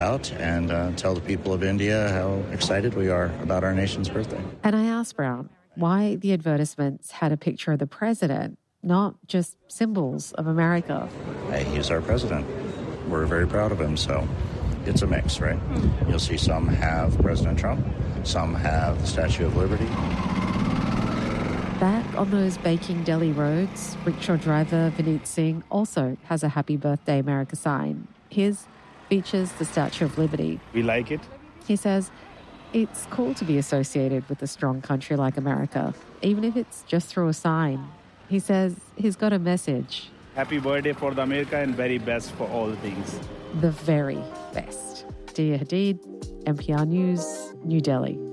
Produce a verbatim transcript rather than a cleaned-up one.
out and uh, tell the people of India how excited we are about our nation's birthday. And I asked Brown why the advertisements had a picture of the president, not just symbols of America. Hey, he's our president. We're very proud of him, so it's a mix, right? You'll see some have President Trump, some have the Statue of Liberty. Back on those baking Delhi roads, rickshaw driver Vineet Singh also has a Happy Birthday America sign. His features the Statue of Liberty. We like it. He says it's cool to be associated with a strong country like America, even if it's just through a sign. He says he's got a message. Happy birthday for the America and very best for all things. The very best. Dia Hadid, N P R News, New Delhi.